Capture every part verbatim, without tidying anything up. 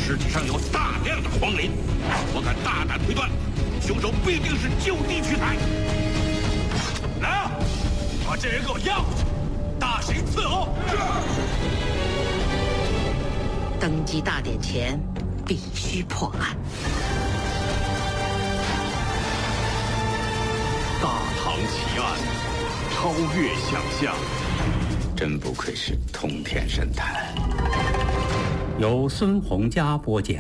尸体上有大量的黄磷，我敢大胆推断，凶手必定是就地取材。来啊，把这人给我押过去，大刑伺候。 登基大典前，必须破案。 大唐奇案，超越想象。 真不愧是通天神探。 由孙洪佳播讲。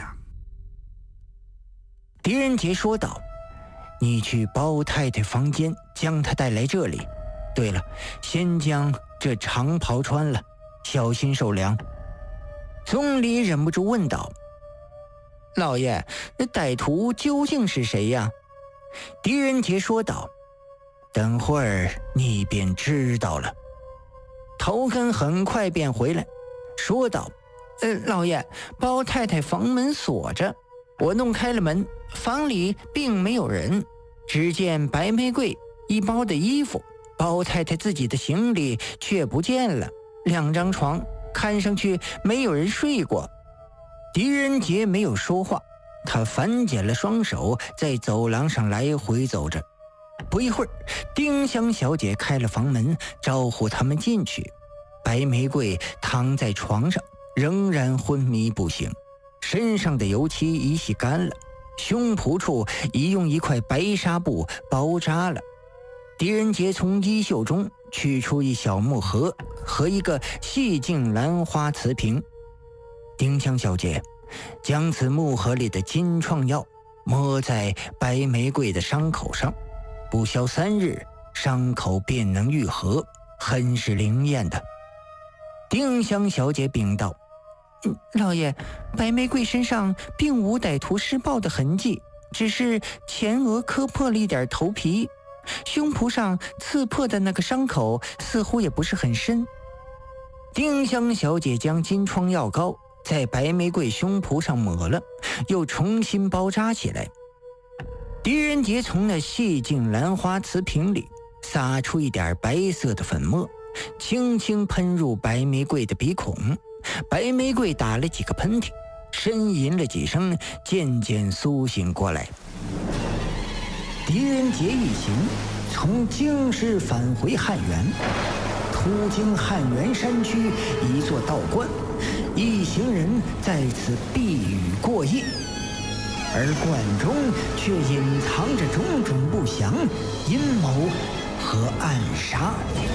狄仁杰说道：“你去包太太房间，将她带来这里。对了，先将这长袍穿了，小心受凉。”总理忍不住问道：“老爷，歹徒究竟是谁呀？”狄仁杰说道：“等会儿你便知道了。”头根很快便回来，说道：“呃，老爷，包太太房门锁着，我弄开了门，房里并没有人，只见白玫瑰一包的衣服，包太太自己的行李却不见了，两张床看上去没有人睡过。”狄仁杰没有说话，他反剪了双手，在走廊上来回走着。不一会儿，丁香小姐开了房门，招呼他们进去。白玫瑰躺在床上，仍然昏迷不醒，身上的油漆已洗干了，胸脯处已用一块白纱布包扎了。狄仁杰从衣袖中取出一小木盒和一个细净兰花瓷瓶。丁香小姐将此木盒里的金创药抹在白玫瑰的伤口上，不消三日，伤口便能愈合，很是灵验的。丁香小姐禀道：“嗯，老爷，白玫瑰身上并无歹徒施暴的痕迹，只是前额磕破了一点头皮，胸脯上刺破的那个伤口似乎也不是很深。”丁香小姐将金疮药膏在白玫瑰胸脯上抹了，又重新包扎起来。狄仁杰从那细净兰花瓷瓶里撒出一点白色的粉末，轻轻喷入白玫瑰的鼻孔，白玫瑰打了几个喷嚏，呻吟了几声，渐渐苏醒过来。狄仁杰一行从京师返回汉源，途经汉源山区一座道观，一行人在此避雨过夜，而观中却隐藏着种种不祥阴谋和暗杀。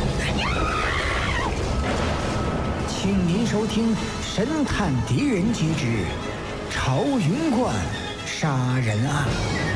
请您收听《神探狄仁杰之朝云观杀人案》。